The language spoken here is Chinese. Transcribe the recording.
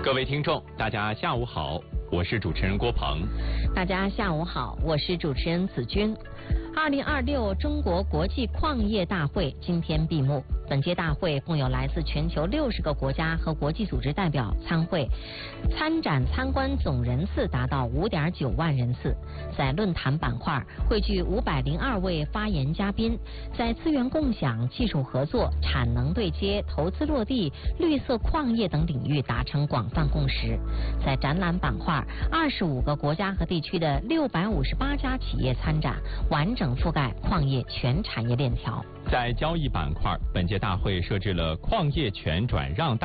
各位听众，大家下午好，我是主持人郭鹏。 大家下午好，我是主持人子君。2026中国国际矿业大会今天闭幕。本届大会共有来自全球60个国家和国际组织代表参会，参展参观总人次达到5.9万人次。在论坛板块汇聚502位发言嘉宾，在资源共享、技术合作、产能对接、投资落地、绿色矿业等领域达成广泛共识。在展览板块，25个国家和地区的658家企业参展，完整覆盖矿业全产业链条。 在交易板块，本届大会设置了矿业权转让